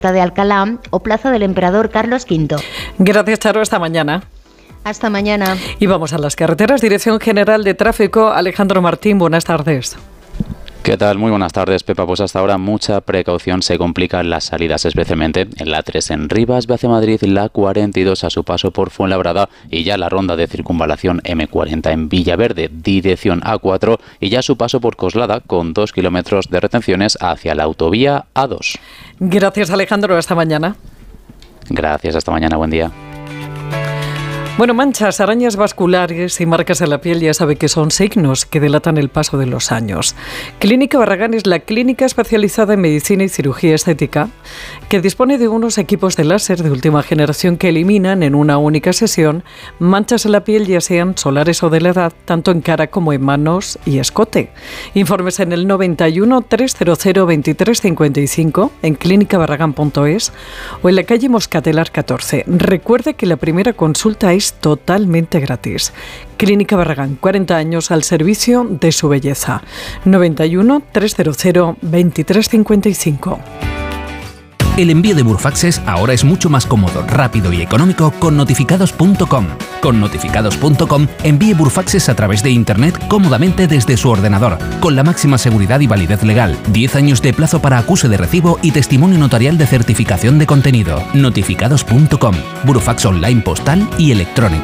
de Alcalá o Plaza del Emperador Carlos V. Gracias, Charo. Hasta mañana. Hasta mañana. Y vamos a las carreteras. Dirección General de Tráfico, Alejandro Martín, buenas tardes. ¿Qué tal? Muy buenas tardes, Pepa. Pues hasta ahora mucha precaución, se complican las salidas, especialmente en la 3 en Rivas, hacia Madrid, la 42 a su paso por Fuenlabrada y ya la ronda de circunvalación M40 en Villaverde, dirección A4 y ya su paso por Coslada con 2 kilómetros de retenciones hacia la autovía A2. Gracias, Alejandro. Hasta mañana. Gracias, hasta mañana. Buen día. Bueno, manchas, arañas vasculares y marcas en la piel ya sabe que son signos que delatan el paso de los años. Clínica Barragán es la clínica especializada en medicina y cirugía estética que dispone de unos equipos de láser de última generación que eliminan en una única sesión manchas en la piel, ya sean solares o de la edad, tanto en cara como en manos y escote. Informes en el 91 300 2355 en clínicabarragán.es o en la calle Moscatelar 14. Recuerde que la primera consulta es totalmente gratis. Clínica Barragán, 40 años al servicio de su belleza. 91 300 2355. El envío de Burfaxes ahora es mucho más cómodo, rápido y económico con notificados.com. Con notificados.com envíe Burfaxes a través de Internet cómodamente desde su ordenador, con la máxima seguridad y validez legal, 10 años de plazo para acuse de recibo y testimonio notarial de certificación de contenido. Notificados.com, Burfax online postal y electrónico.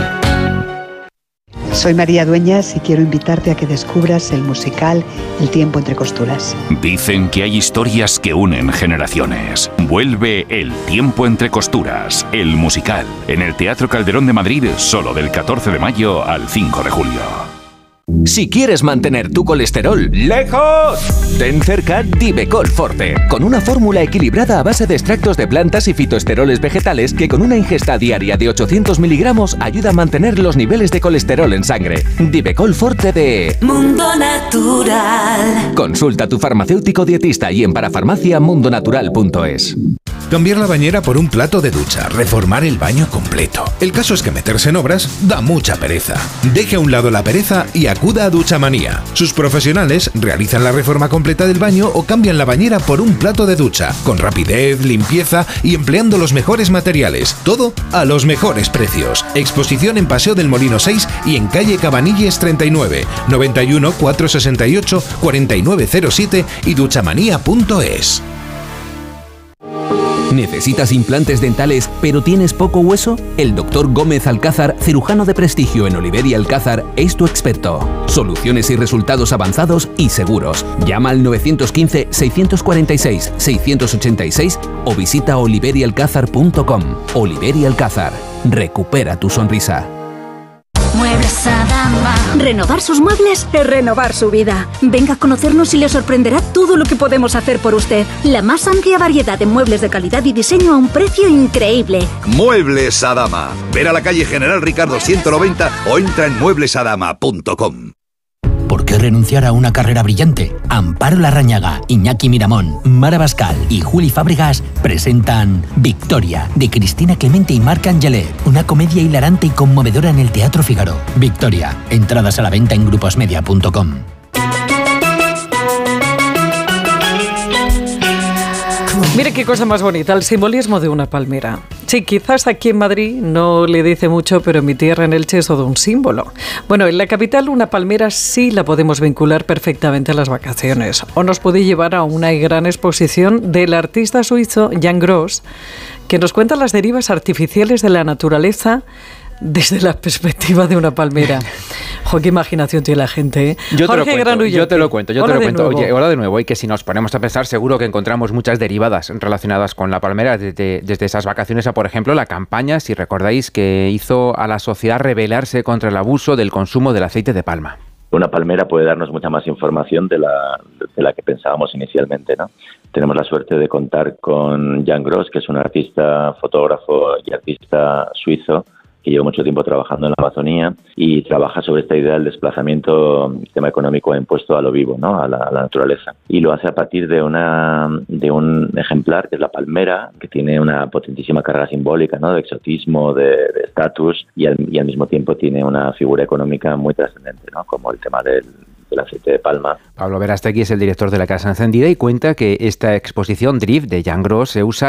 Soy María Dueñas y quiero invitarte a que descubras el musical El tiempo entre costuras. Dicen que hay historias que unen generaciones. Vuelve El tiempo entre costuras, el musical, en el Teatro Calderón de Madrid, solo del 14 de mayo al 5 de julio. Si quieres mantener tu colesterol lejos, ten cerca Divecol Forte, con una fórmula equilibrada a base de extractos de plantas y fitoesteroles vegetales que con una ingesta diaria de 800 miligramos ayuda a mantener los niveles de colesterol en sangre. Divecol Forte de Mundo Natural. Consulta a tu farmacéutico dietista y en parafarmaciamundonatural.es. Cambiar la bañera por un plato de ducha, reformar el baño completo. El caso es que meterse en obras da mucha pereza. Deje a un lado la pereza y acuda a Duchamanía. Sus profesionales realizan la reforma completa del baño o cambian la bañera por un plato de ducha, con rapidez, limpieza y empleando los mejores materiales. Todo a los mejores precios. Exposición en Paseo del Molino 6 y en calle Cabanilles 39, 91 468 4907 y duchamanía.es. ¿Necesitas implantes dentales pero tienes poco hueso? El Dr. Gómez Alcázar, cirujano de prestigio en Oliver y Alcázar, es tu experto. Soluciones y resultados avanzados y seguros. Llama al 915-646-686 o visita oliverialcázar.com. Oliver y Alcázar. Recupera tu sonrisa. Muebles Adama. Renovar sus muebles es renovar su vida. Venga a conocernos y le sorprenderá todo lo que podemos hacer por usted. La más amplia variedad de muebles de calidad y diseño a un precio increíble. Muebles Adama. Ver a la calle General Ricardo 190 o entra en mueblesadama.com. ¿Por qué renunciar a una carrera brillante? Amparo Larrañaga, Iñaki Miramón, Mara Bascal y Juli Fábregas presentan Victoria, de Cristina Clemente y Marc Angelet, una comedia hilarante y conmovedora en el Teatro Fígaro. Victoria, entradas a la venta en gruposmedia.com. Mire qué cosa más bonita, el simbolismo de una palmera. Sí, quizás aquí en Madrid no le dice mucho, pero en mi tierra, en Elche, es todo un símbolo. Bueno, en la capital una palmera sí la podemos vincular perfectamente a las vacaciones. O nos puede llevar a una gran exposición del artista suizo Jan Gross, que nos cuenta las derivas artificiales de la naturaleza desde la perspectiva de una palmera. ¡Jo, qué imaginación tiene la gente! ¿Eh? Yo te lo cuento. Oye, hola de nuevo. Y que si nos ponemos a pensar, seguro que encontramos muchas derivadas relacionadas con la palmera, desde esas vacaciones a, por ejemplo, la campaña, si recordáis, que hizo a la sociedad rebelarse contra el abuso del consumo del aceite de palma. Una palmera puede darnos mucha más información de la que pensábamos inicialmente, ¿no? Tenemos la suerte de contar con Jan Gross, que es un artista, fotógrafo y artista suizo, que lleva mucho tiempo trabajando en la Amazonía y trabaja sobre esta idea del desplazamiento, sistema económico impuesto a lo vivo, ¿no? a la naturaleza. Y lo hace a partir de un ejemplar, que es la palmera, que tiene una potentísima carga simbólica, ¿no? De exotismo, de estatus, y al mismo tiempo tiene una figura económica muy trascendente, ¿no? Como el tema del aceite de palma. Pablo Verástegui es el director de la Casa Encendida y cuenta que esta exposición Drift de Jan Gross se usa